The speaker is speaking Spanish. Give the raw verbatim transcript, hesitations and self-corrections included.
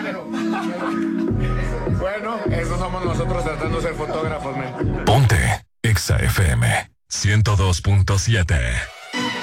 Bueno, eso somos nosotros tratando de ser fotógrafos, men. Ponte Exa F M ciento dos punto siete.